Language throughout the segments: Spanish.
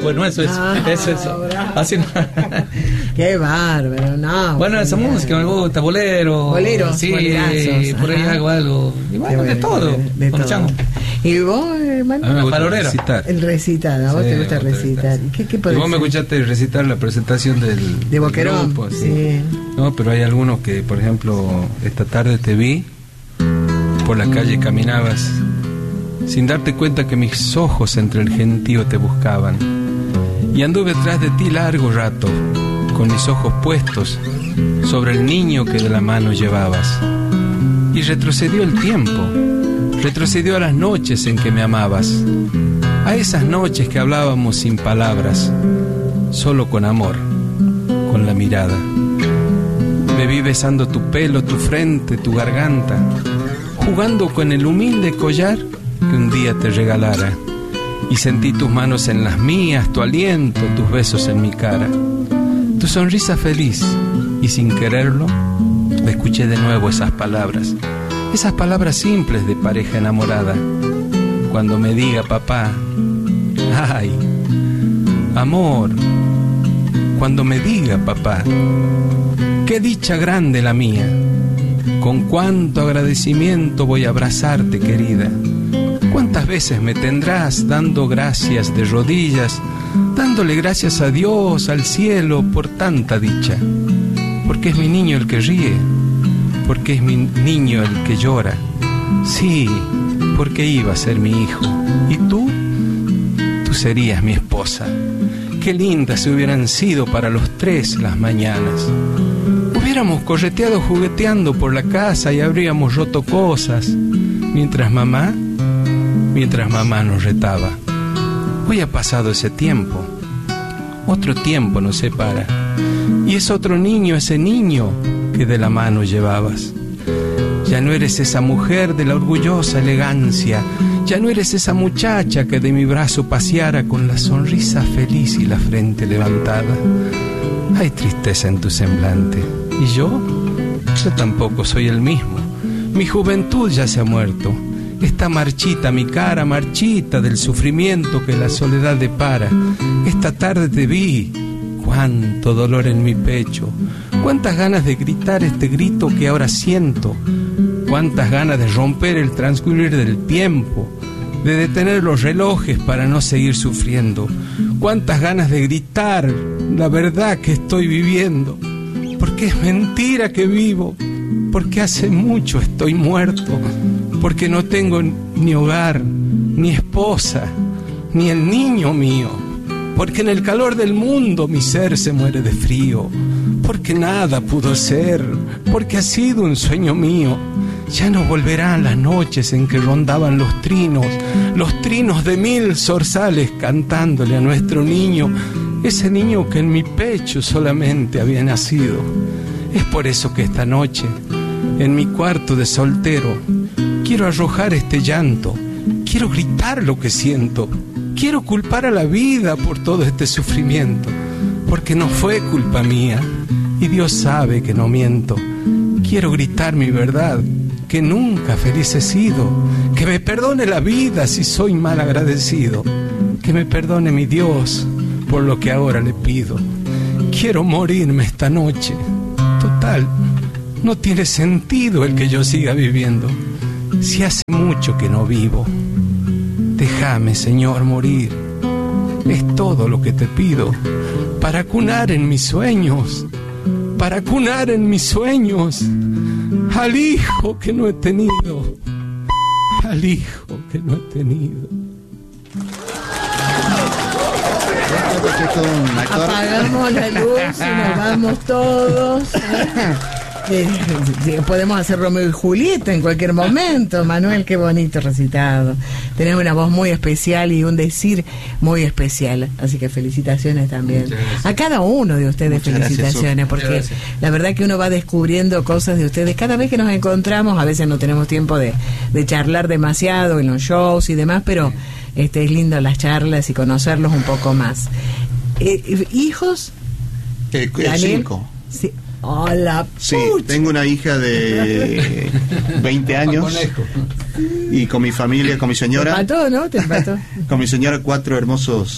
Bueno, eso. Así no. Qué bárbaro, no. Bueno, esa música me gusta, bolero. Sí, bolerazos, por ahí hago algo. Y bueno, de todo. ¿Y vos, hermano? A mí me gusta recitar. El recitar, a vos te gusta recitar. ¿Qué podés vos me escuchaste recitar la presentación de Boquerón. Grupo, sí. No, pero hay algunos que, por ejemplo, esta tarde te vi, por la calle caminabas, sin darte cuenta que mis ojos entre el gentío te buscaban. Y anduve tras de ti largo rato, con mis ojos puestos sobre el niño que de la mano llevabas. Y retrocedió el tiempo, retrocedió a las noches en que me amabas, a esas noches que hablábamos sin palabras, solo con amor, con la mirada. Me vi besando tu pelo, tu frente, tu garganta, jugando con el humilde collar que un día te regalara. Y sentí tus manos en las mías, tu aliento, tus besos en mi cara, tu sonrisa feliz, y sin quererlo, escuché de nuevo esas palabras simples de pareja enamorada. Cuando me diga papá, ay, amor, cuando me diga papá, qué dicha grande la mía, con cuánto agradecimiento voy a abrazarte, querida. ¿Cuántas veces me tendrás dando gracias de rodillas, dándole gracias a Dios, al cielo, por tanta dicha? Porque es mi niño el que ríe, porque es mi niño el que llora. Sí, porque iba a ser mi hijo. Y tú serías mi esposa. Qué lindas se hubieran sido para los tres las mañanas. Hubiéramos correteado jugueteando por la casa y habríamos roto cosas, mientras mamá nos retaba. Hoy ha pasado ese tiempo, otro tiempo nos separa, y es otro niño, ese niño que de la mano llevabas. Ya no eres esa mujer de la orgullosa elegancia, ya no eres esa muchacha que de mi brazo paseara con la sonrisa feliz y la frente levantada. Hay tristeza en tu semblante, y yo tampoco soy el mismo. Mi juventud ya se ha muerto. Está marchita mi cara, marchita del sufrimiento que la soledad depara. Esta tarde te vi, cuánto dolor en mi pecho, cuántas ganas de gritar este grito que ahora siento, cuántas ganas de romper el transcurrir del tiempo, de detener los relojes para no seguir sufriendo, cuántas ganas de gritar la verdad que estoy viviendo, porque es mentira que vivo, porque hace mucho estoy muerto, porque no tengo ni hogar, ni esposa, ni el niño mío, porque en el calor del mundo mi ser se muere de frío, porque nada pudo ser, porque ha sido un sueño mío. Ya no volverán las noches en que rondaban los trinos de 1000 zorzales cantándole a nuestro niño, ese niño que en mi pecho solamente había nacido. Es por eso que esta noche, en mi cuarto de soltero, quiero arrojar este llanto, quiero gritar lo que siento, quiero culpar a la vida por todo este sufrimiento, porque no fue culpa mía, y Dios sabe que no miento. Quiero gritar mi verdad, que nunca feliz he sido, que me perdone la vida si soy mal agradecido, que me perdone mi Dios por lo que ahora le pido. Quiero morirme esta noche, total, no tiene sentido el que yo siga viviendo, si hace mucho que no vivo. Déjame, Señor, morir, es todo lo que te pido, para cunar en mis sueños, para cunar en mis sueños al hijo que no he tenido, al hijo que no he tenido. Apagamos la luz y nos vamos todos. Podemos hacer Romeo y Julieta en cualquier momento. Manuel, qué bonito recitado. Tenés una voz muy especial y un decir muy especial. Así que felicitaciones también. A cada uno de ustedes. Muchas felicitaciones, porque la verdad que uno va descubriendo cosas de ustedes. Cada vez que nos encontramos, a veces no tenemos tiempo de charlar demasiado en los shows y demás, pero es lindo las charlas y conocerlos un poco más. ¿Hijos? 5. Sí. Hola, sí, tengo una hija de 20 años y con mi familia, con mi señora. Te empató, ¿no? Te empató. Con mi señora 4 hermosos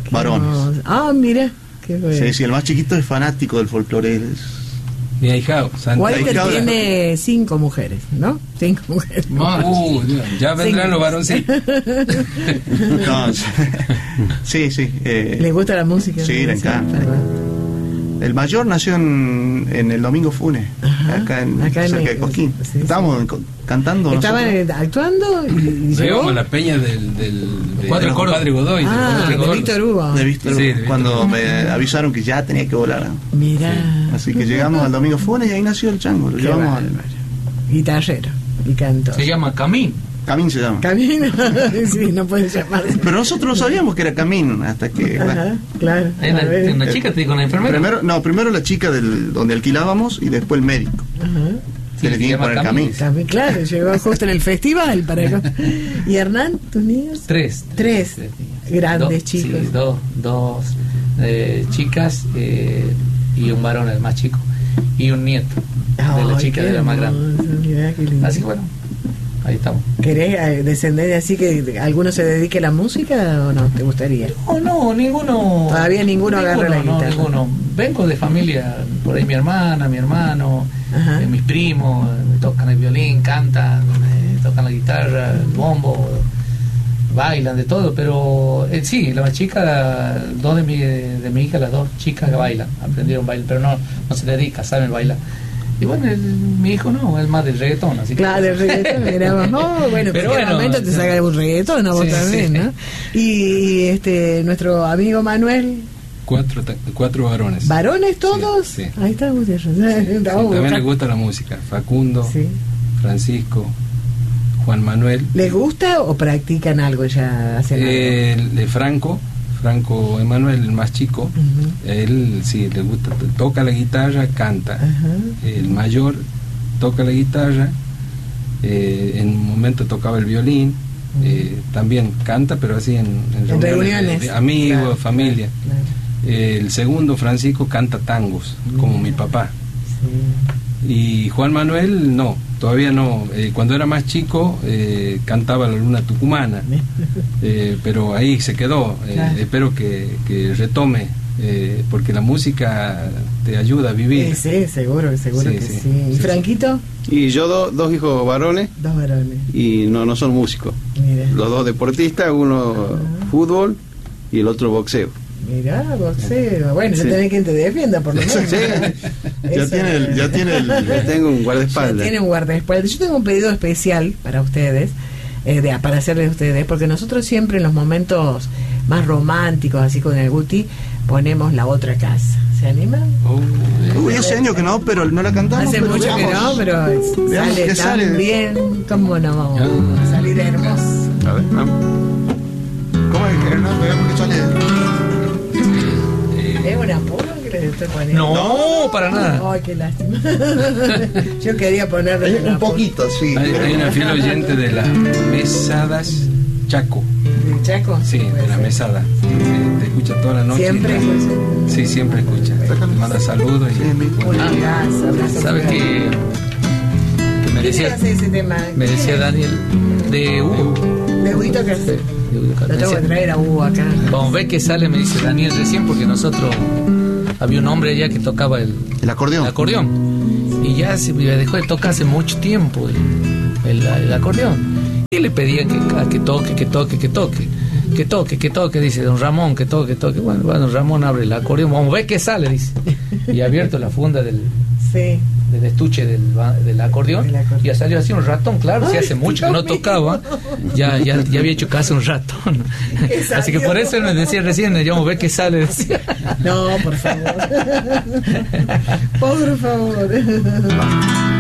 varones. Ah, mira. Qué bueno. Sí, el más chiquito es fanático del folclore. Mi ahijado, Walter tiene 5 mujeres, ¿no? 5 mujeres. Ya vendrán los varoncitos. No, sí. ¿Le gusta la música? Sí, le encanta. El mayor nació en el Domingo Funes, acá cerca de Cosquín. Sí, estábamos cantando. Estaban actuando y llegó a la peña del Padre Godoy. De Víctor Hugo. De Víctor Hugo. Cuando me avisaron que ya tenía que volar. Mirá. Sí. Así que llegamos al Domingo Funes y ahí nació el chango. Lo llevamos guitarrero y cantor. Se llama Camín. Camín se llama. Camín, sí, no puede llamarse. Pero nosotros no sabíamos que era Camín hasta que. Claro. ¿La chica te dijo la enfermera? Primero la chica donde alquilábamos y después el médico. Se le tiene que poner Camín. Claro, llegó justo en el festival para acá. ¿Y Hernán, tus niños? 3. Grandes chicos. Sí, dos chicas y un varón, el más chico. Y un nieto de la chica de la más grande. Mirá, qué lindo. Así que bueno. Ahí estamos. ¿Querés descender así que alguno se dedique a la música o no? ¿Te gustaría? No, ninguno. Todavía ninguno agarra la guitarra. Ninguno. Vengo de familia, por ahí mi hermana, mi hermano, mis primos, tocan el violín, cantan, tocan la guitarra, el bombo, bailan, de todo, pero sí, la más chica, dos de mi hija, las 2 chicas que bailan, aprendieron a bailar, pero no se dedica, saben bailar. Y bueno, mi hijo no, es más del reggaetón, así que... Claro, del reggaetón, miramos, bueno, pero en momento te saca un reggaetón, ¿no? Vos también, ¿no? Y nuestro amigo Manuel... 4 varones. ¿Varones todos? Sí. Ahí está, también les gusta la música. Facundo, Francisco, Juan Manuel. ¿Les gusta o practican algo ya? Franco Emanuel, el más chico, él sí le gusta, toca la guitarra, canta. El mayor toca la guitarra, en un momento tocaba el violín, también canta, pero así en reuniones de amigos, familia. Claro. El segundo, Francisco, canta tangos, como mi papá. Y Juan Manuel no, todavía no. Cuando era más chico cantaba la Luna Tucumana, pero ahí se quedó. Espero que retome, porque la música te ayuda a vivir. Sí, seguro que sí. ¿Y Franquito? Y yo dos hijos varones. 2 varones. Y no son músicos. Mira. Los 2 deportistas, uno fútbol y el otro boxeo. Mirá, boxeo. Bueno, ya tenés quien te defienda, por lo menos. Ya tengo un guardaespaldas. Tiene un guardaespaldas. Yo tengo un pedido especial para ustedes, para hacerles a ustedes, porque nosotros siempre en los momentos más románticos, así con el Guti, ponemos La Otra Casa. ¿Se animan? Hace años que no, pero no la cantamos. Hace mucho que no, pero sale tan bien. ¿Cómo no vamos a salir hermoso? A ver, vamos. ¿Cómo es que no? Veamos que sale. ¿Es una pura que les estoy poniendo? No, para nada. Ay, qué lástima. Yo quería ponerle un poquito, sí. Hay una fiel oyente de las mesadas Chaco. ¿De Chaco? Sí, de la mesada. Te escucha toda la noche. ¿Siempre escucha? Sí, siempre escucha. Te manda saludos y... ¿Sabes qué? Me decía Daniel de Hugo. De Huguito que hace. Lo tengo que traer a Hugo acá. Como ve que sale, me dice Daniel recién, porque nosotros había un hombre allá que tocaba el acordeón. Y ya se dejó de tocar hace mucho tiempo el acordeón. Y le pedían que toque, dice don Ramón, que toque. Bueno, don Ramón abre el acordeón, vamos a ver qué sale, dice. Y abierto la funda del estuche del acordeón, y ya salió así un ratón, claro. Si hace mucho que no tocaba, ya había hecho casi un ratón. Así que por eso él me decía recién, ya vamos a ver qué sale, decía. No, por favor. Por favor.